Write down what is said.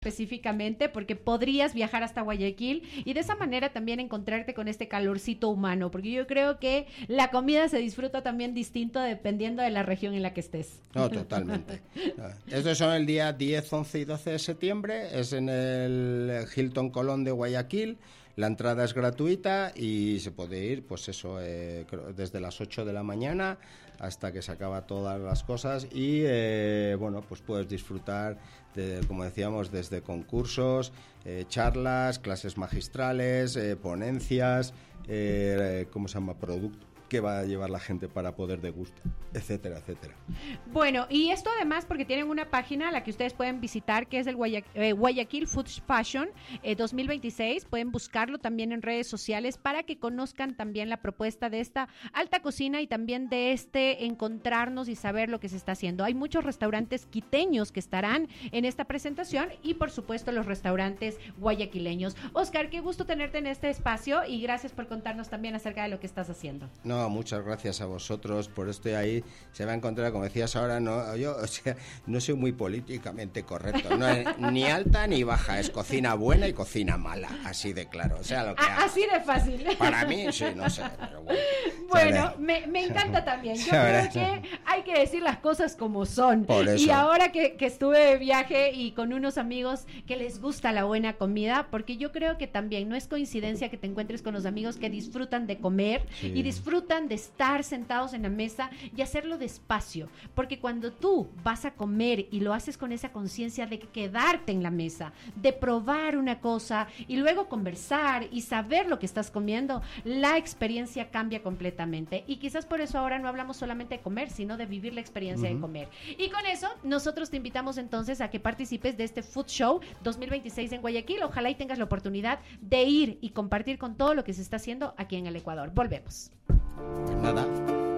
específicamente, porque podrías viajar hasta Guayaquil y de esa manera también encontrarte con este calorcito humano, porque yo creo que la comida se disfruta también distinto dependiendo de la región en la que estés. No, totalmente. Estos son el día 10, 11 y 12 de septiembre, es en el Hilton Colón de Guayaquil. La entrada es gratuita y se puede ir, pues eso, desde las 8 de la mañana hasta que se acaba todas las cosas y, bueno, pues puedes disfrutar, como decíamos, desde concursos, charlas, clases magistrales, ponencias, ¿cómo se llama? Productos que va a llevar la gente para poder degustar, etcétera, etcétera. Bueno, y esto además porque tienen una página a la que ustedes pueden visitar, que es el Guayaquil Food Fashion 2026. Pueden buscarlo también en redes sociales para que conozcan también la propuesta de esta alta cocina y también de encontrarnos y saber lo que se está haciendo. Hay muchos restaurantes quiteños que estarán en esta presentación y por supuesto los restaurantes guayaquileños. Oscar, qué gusto tenerte en este espacio y gracias por contarnos también acerca de lo que estás haciendo. No, muchas gracias a vosotros por esto. Ahí se va a encontrar, como decías ahora, yo no soy muy políticamente correcto, no es ni alta ni baja, es cocina buena y cocina mala, así de claro, o sea, lo que así de fácil. Para mí, sí, no sé, pero bueno. Bueno, me encanta también. Yo creo que hay que decir las cosas como son. Por eso. Y ahora que estuve de viaje y con unos amigos que les gusta la buena comida, porque yo creo que también no es coincidencia que te encuentres con los amigos que disfrutan de comer y disfrutan de estar sentados en la mesa y hacerlo despacio, porque cuando tú vas a comer y lo haces con esa conciencia de quedarte en la mesa, de probar una cosa y luego conversar y saber lo que estás comiendo, la experiencia cambia completamente y quizás por eso ahora no hablamos solamente de comer, sino de vivir la experiencia de comer. Y con eso nosotros te invitamos entonces a que participes de este Food Show 2026 en Guayaquil. Ojalá y tengas la oportunidad de ir y compartir con todo lo que se está haciendo aquí en el Ecuador. Volvemos. Pues nada.